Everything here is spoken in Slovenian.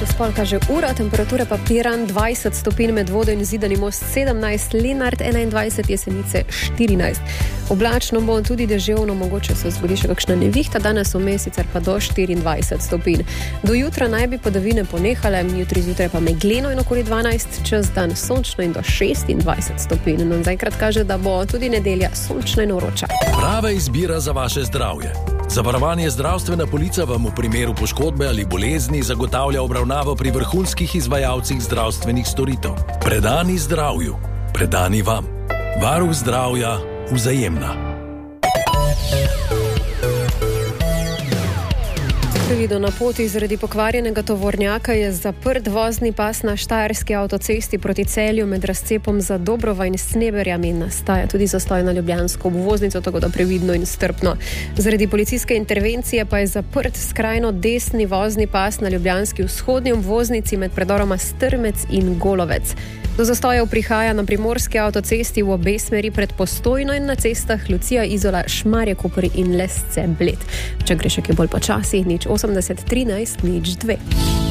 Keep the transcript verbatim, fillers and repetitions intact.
Spol kaže ura, temperatura pa Piran dvajset stopinj, med vodo in Zidani most sedemnajst, Lenart enaindvajset, Jesenice štirinajst. Oblačno bo tudi deževno, mogoče se zgodi še kakšna nevihta, danes vmes sicer pa do štiriindvajset stopinj. Do jutra naj bi padavine ponehale, jutri zjutraj pa megleno in okoli dvanajst, čez dan sončno in do šestindvajset stopinj. No, zaenkrat kaže, da bo tudi nedelja sončna in vroča. Prava izbira za vaše zdravje. Zavarovanje zdravstvena polica vam v primeru poškodbe ali bolezni zagotavlja obravnavo pri vrhunskih izvajalcih zdravstvenih storitev. Predani zdravju, predani vam. Varuh zdravja Vzajemna. Prevido na poti zaradi pokvarjenega tovornjaka je zaprt vozni pas na štajerski avtocesti proti Celju med razcepom za Dobrova in Sneberjami. Nastaja tudi zastoj na ljubljansko obvoznico, tako da previdno in strpno. Zaradi policijske intervencije pa je zaprt skrajno desni vozni pas na ljubljanski vzhodni obvoznici med predoroma Strmec in Golovec. Do zastojev prihaja na primorski avtocesti v obe smeri pred Postojno in na cestah Lucija, Izola, Šmarje, Koper in Lesce, Bled. Če gre še kaj bolj počasi, nič osemdeset trinajst nič dve.